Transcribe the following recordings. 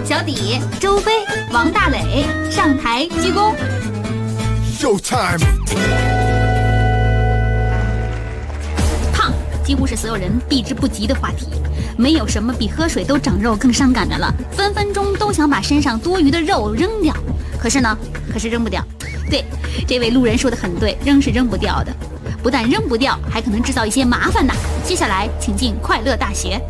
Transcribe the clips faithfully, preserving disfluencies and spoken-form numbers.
小底、周飞、王大磊上台鞠躬。 Showtime。 胖几乎是所有人避之不及的话题，没有什么比喝水都长肉更伤感的了，分分钟都想把身上多余的肉扔掉。可是呢，可是扔不掉。对，这位路人说的很对，扔是扔不掉的，不但扔不掉，还可能制造一些麻烦呢。接下来，请进快乐大学。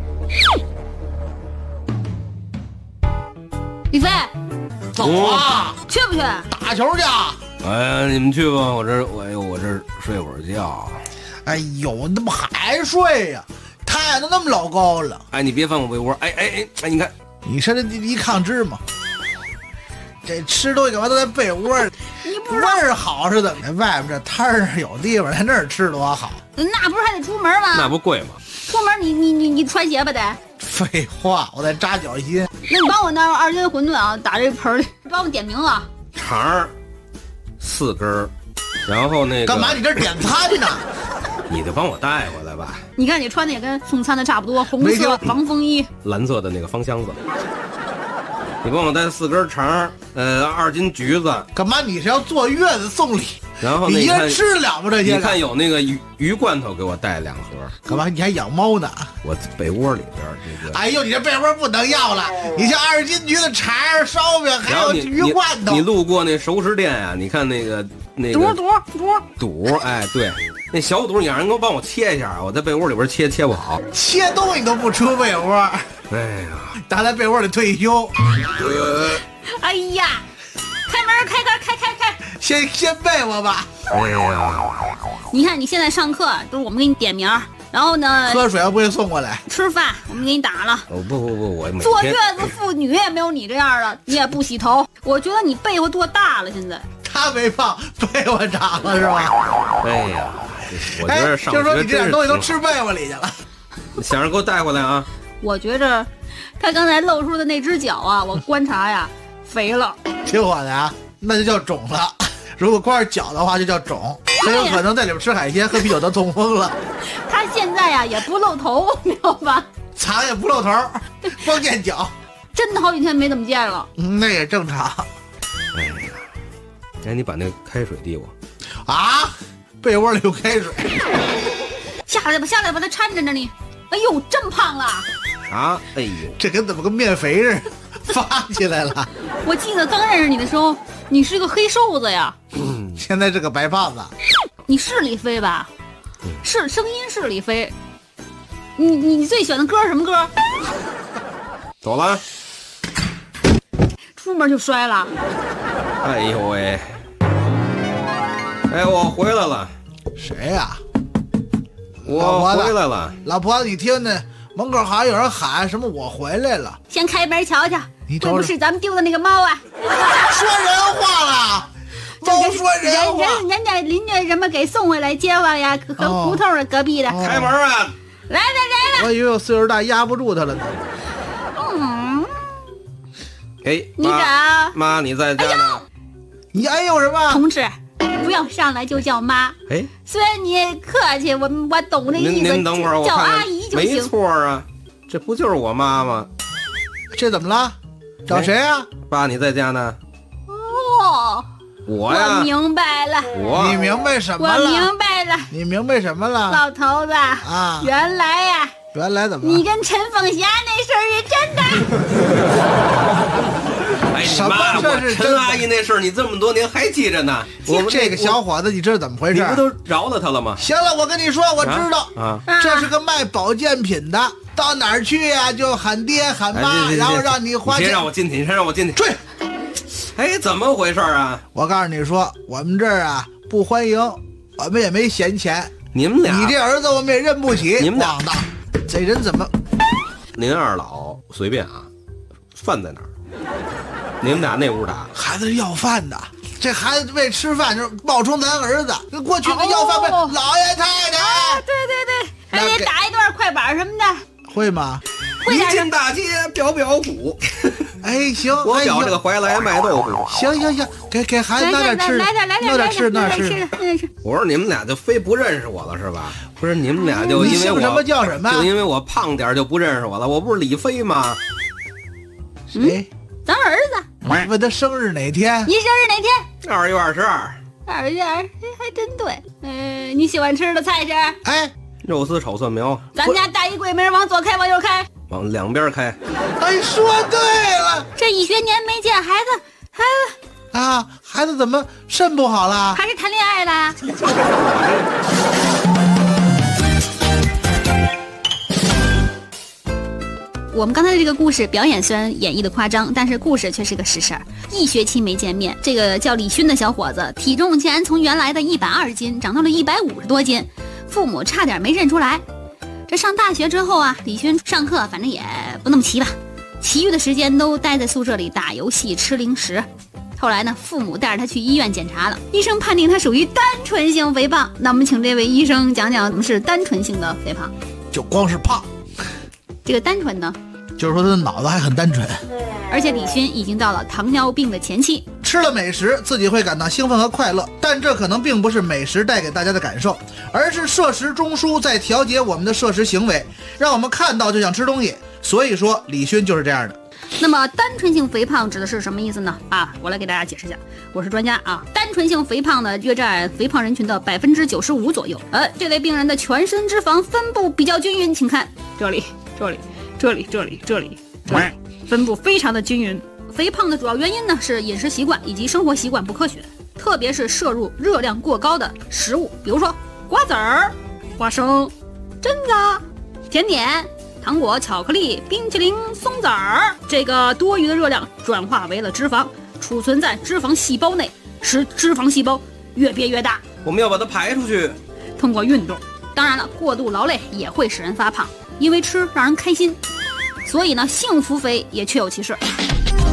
李飞， 走啊！ 去不去？ 打球去！ 哎呀，你们去吧，我这我哎呦我这睡会儿觉。 哎呦，你怎么还睡呀、啊？太阳都那么老高了。 哎，你别翻我被窝。哎哎哎哎，你看， 你说这一抗制吗？这吃东西干嘛都在被窝里？ 你不知道味儿好是怎么的？外边这摊儿上有地方，在那儿吃多好。 那不是还得出门吗？ 那不贵吗？ 出门你你你你穿鞋吧得。 废话，我在扎脚心。 那你帮我那二斤馄饨啊，打这盆里，帮我点名啊。 肠儿四根儿，然后那个干嘛？你这点餐呢？ 你就帮我带回来吧。 你看你穿的也跟送餐的差不多，红色防风衣， 蓝色的那个方箱子。你帮我带四根肠，呃，二斤橘子。 干嘛？你是要坐月子送礼？ 然后你一人人吃了不这些？ 你看有那个鱼鱼罐头，给我带两盒。 干嘛？你还养猫呢？ 我被窝里边这个。 哎呦，你这被窝不能要了！你像二斤橘子肠、烧饼，还有鱼罐头。 你, 你, 你路过那熟食店啊？你看那个那个肚肚肚肚，哎，对，那小肚，你让人给我帮我切一下，我在被窝里边切切不好， 切东西都不出被窝。 哎呀， 打在被窝里退休。 呃、 哎呀，开门，开开开开开！ 先先背我吧。 哎呀， 你看你现在上课都是我们给你点名，然后呢， 喝水不会送过来， 吃饭我们给你打了。 哦不不不，我每天坐月子妇女也没有你这样的，你也不洗头。我觉得你被窝多大了，现在。 他没胖，被窝长了是吧？ 哎呀，我觉得上学哎，就说你这点东西都吃吃被窝里去了。 想着给我带回来啊！ 我觉着他刚才露出的那只脚啊，我观察呀，肥了。 听我的啊，那就叫肿了。如果光是脚的话，就叫肿，很有可能在里面吃海鲜、喝啤酒都痛风了。 他现在呀也不露头，知道吧？ 藏也不露头，光见脚。 真的好几天没怎么见了。 嗯，那也正常。 哎呀，哎，你把那开水递我。 啊，被窝里有开水。 下来吧，下来吧，他搀着呢你。哎呦，真胖了！ 啊，哎呦， 这跟怎么跟面肥似的，发起来了。 我记得刚认识你的时候，你是个黑瘦子呀。 嗯，现在是个白胖子。 你是李飞吧？是，声音是李飞。你你你最喜欢的歌是什么歌？ 走了。 出门就摔了。 哎呦喂！哎，我回来了。 谁呀、啊？ 我回来了。 老婆子，你听呢？门口好像有人喊什么？我回来了。 先开门瞧瞧，会不是咱们丢的那个猫啊？ 说人话了，猫说人话。 人人家邻居什么给送回来接回呀？和胡同的隔壁的。 开门啊！ 来来来来！ 我以为我岁数大压不住他了呢。 嗯。 哎， 你咋？妈，你在家呢？ 你哎呦什么？ 同志，不要上来就叫妈。 哎， 虽然你客气，我我懂这意思。 您您等会儿，我叫阿姨就行。 没错啊，这不就是我妈吗？ 这怎么了？找谁啊？ 哎、爸，你在家呢？ 哦， 我呀， 我明白了。 我你明白什么了？ 我明白了。 你明白什么了？ 老头子啊， 原来呀， 原来怎么了？ 你跟陈凤霞那事儿是真的。哎， 什么事儿是陈阿姨那事儿，你这么多年还记着呢？ 我们这个小伙子，你知道怎么回事？ 你不都饶了他了吗？ 行了，我跟你说，我知道， 啊， 这是个卖保健品的，到哪儿去呀、啊、就喊爹喊妈，然后让你花钱。 你先让我进去，你先让我进去。 追！ 哎，怎么回事啊？ 我告诉你说，我们这儿啊不欢迎，我们也没闲钱。 你们俩， 你这儿子我们也认不起。 你们俩的，这人怎么？ 您二老随便啊，饭在哪儿？你们俩那屋打， 孩子是要饭的，这孩子为吃饭就是冒充咱儿子。跟过去那要饭为、哦、老爷太太、 啊，对对对，还得打一段快板什么的， 会吗？ 一进大街表表鼓， 哎行， 我表这个怀来卖豆腐。 行行行，给给孩子拿点吃， 来点来点拿点吃，拿点吃。 我说你们俩就非不认识我了是吧？不是你们俩就因为我什么叫什么？ 就因为我胖点就不认识我了？我不是李飞吗？ 谁？ 咱儿子。 问他生日哪天？ 你生日哪天？ 二月二十二， 二月二，还真对。呃，你喜欢吃的菜是？ 哎， 肉丝炒蒜苗， 咱家大衣柜门往左开，往右开。 往两边开。 哎，说对了这一学年没见孩子，孩子啊！孩子怎么肾不好了？ 还是谈恋爱了？我们刚才的这个故事表演虽然演绎的夸张，但是故事却是个实事儿。一学期没见面，这个叫李勋的小伙子体重竟然从原来的一百二十斤长到了一百五十多斤，父母差点没认出来。这上大学之后啊，李勋上课反正也不那么齐吧，其余的时间都待在宿舍里打游戏吃零食。后来呢，父母带着他去医院检查了，医生判定他属于单纯性肥胖。那我们请这位医生讲讲什么是单纯性的肥胖。 就光是胖。 这个单纯呢， 就是说他的脑子还很单纯， 而且李勋已经到了糖尿病的前期， 吃了美食自己会感到兴奋和快乐，但这可能并不是美食带给大家的感受，而是摄食中枢在调节我们的摄食行为，让我们看到就想吃东西。所以说李勋就是这样的。 那么单纯性肥胖指的是什么意思呢？啊，我来给大家解释一下，我是专家啊。单纯性肥胖呢，约占肥胖人群的百分之九十五左右。呃，这类病人的全身脂肪分布比较均匀，请看这里。这里，这里，这里，这里，这里，分布非常的均匀。肥胖的主要原因呢是饮食习惯以及生活习惯不科学，特别是摄入热量过高的食物，比如说瓜子儿、花生、榛子、甜点、糖果、巧克力、冰淇淋、松子儿。这个多余的热量转化为了脂肪，储存在脂肪细胞内，使脂肪细胞越变越大。 我们要把它排出去。 通过运动，当然了，过度劳累也会使人发胖。因为吃让人开心，所以呢，幸福肥也确有其事。